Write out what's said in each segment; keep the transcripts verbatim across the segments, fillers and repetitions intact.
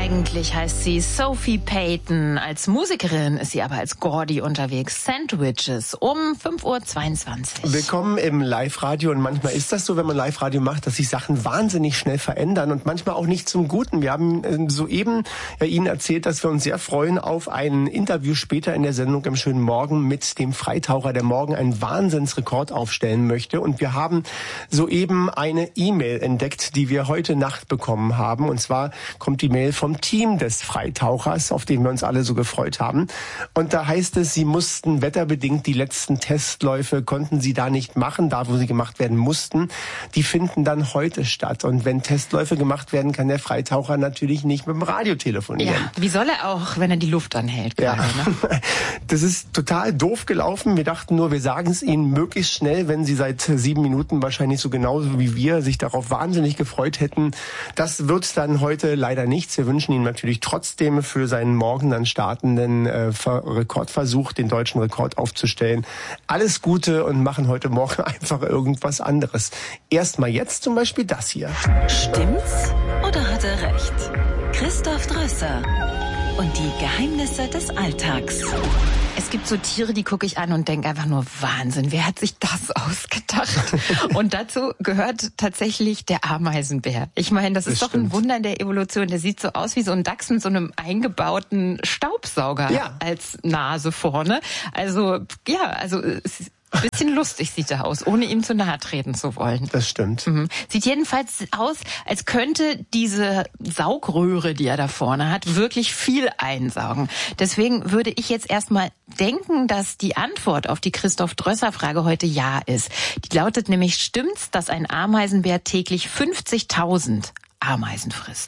Eigentlich heißt sie Sophie Payton. Als Musikerin ist sie aber als Gordy unterwegs. Sandwiches um fünf Uhr zweiundzwanzig. Willkommen im Live-Radio. Und manchmal ist das so, wenn man Live-Radio macht, dass sich Sachen wahnsinnig schnell verändern und manchmal auch nicht zum Guten. Wir haben äh, soeben ja, Ihnen erzählt, dass wir uns sehr freuen auf ein Interview später in der Sendung im schönen Morgen mit dem Freitaucher, der morgen einen Wahnsinnsrekord aufstellen möchte. Und wir haben soeben eine E-Mail entdeckt, die wir heute Nacht bekommen haben. Und zwar kommt die Mail vom Team des Freitauchers, auf den wir uns alle so gefreut haben. Und da heißt es, sie mussten wetterbedingt die letzten Testläufe, konnten sie da nicht machen, da wo sie gemacht werden mussten. Die finden dann heute statt. Und wenn Testläufe gemacht werden, kann der Freitaucher natürlich nicht mit dem Radio telefonieren. Ja, wie soll er auch, wenn er die Luft anhält? Ja. Gerade, ne? Das ist total doof gelaufen. Wir dachten nur, wir sagen es Ihnen möglichst schnell, wenn Sie seit sieben Minuten wahrscheinlich so genauso wie wir sich darauf wahnsinnig gefreut hätten. Das wird dann heute leider nichts. Wir wünschen ihm natürlich trotzdem für seinen morgen dann startenden äh, Rekordversuch, den deutschen Rekord aufzustellen, alles Gute und machen heute Morgen einfach irgendwas anderes. Erstmal jetzt zum Beispiel das hier. Stimmt's oder hat er recht? Christoph Drösser und die Geheimnisse des Alltags. Es gibt so Tiere, die gucke ich an und denke einfach nur, Wahnsinn, wer hat sich das ausgedacht? Und dazu gehört tatsächlich der Ameisenbär. Ich meine, das, das ist doch stimmt. Ein Wunder in der Evolution. Der sieht so aus wie so ein Dachs mit so einem eingebauten Staubsauger ja. als Nase vorne. Also, ja, also es ist ein bisschen lustig sieht er aus, ohne ihm zu nahe treten zu wollen. Das stimmt. Mhm. Sieht jedenfalls aus, als könnte diese Saugröhre, die er da vorne hat, wirklich viel einsaugen. Deswegen würde ich jetzt erstmal denken, dass die Antwort auf die Christoph-Drösser-Frage heute ja ist. Die lautet nämlich, stimmt's, dass ein Ameisenbär täglich fünfzigtausend Ameisen frisst?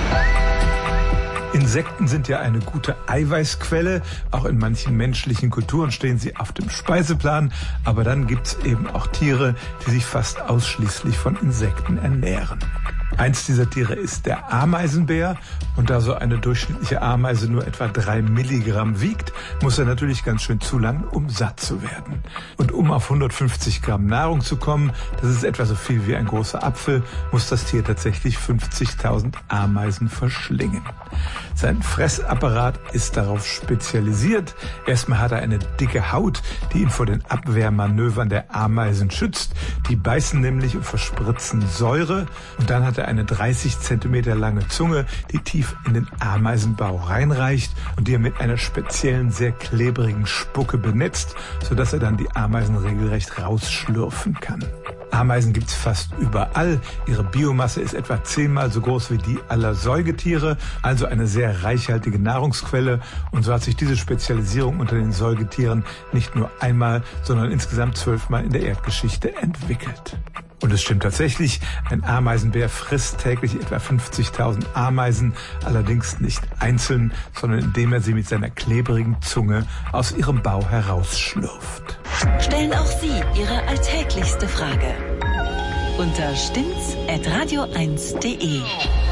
Insekten sind ja eine gute Eiweißquelle. Auch in manchen menschlichen Kulturen stehen sie auf dem Speiseplan. Aber dann gibt's eben auch Tiere, die sich fast ausschließlich von Insekten ernähren. Eins dieser Tiere ist der Ameisenbär. Und da so eine durchschnittliche Ameise nur etwa drei Milligramm wiegt, muss er natürlich ganz schön zulangen, um satt zu werden. Und um auf hundertfünfzig Gramm Nahrung zu kommen, das ist etwa so viel wie ein großer Apfel, muss das Tier tatsächlich fünfzigtausend Ameisen verschlingen. Sein Fressapparat ist darauf spezialisiert. Erstmal hat er eine dicke Haut, die ihn vor den Abwehrmanövern der Ameisen schützt. Die beißen nämlich und verspritzen Säure. Und dann hat er eine dreißig Zentimeter lange Zunge, die tief in den Ameisenbau reinreicht und die er mit einer speziellen, sehr klebrigen Spucke benetzt, sodass er dann die Ameisen regelrecht rausschlürfen kann. Ameisen gibt's fast überall. Ihre Biomasse ist etwa zehnmal so groß wie die aller Säugetiere, also eine sehr reichhaltige Nahrungsquelle. Und so hat sich diese Spezialisierung unter den Säugetieren nicht nur einmal, sondern insgesamt zwölfmal in der Erdgeschichte entwickelt. Und es stimmt tatsächlich, ein Ameisenbär frisst täglich etwa fünfzigtausend Ameisen, allerdings nicht einzeln, sondern indem er sie mit seiner klebrigen Zunge aus ihrem Bau herausschlürft. Stellen auch Sie Ihre alltäglichste Frage unter stimmt's at radio eins punkt de.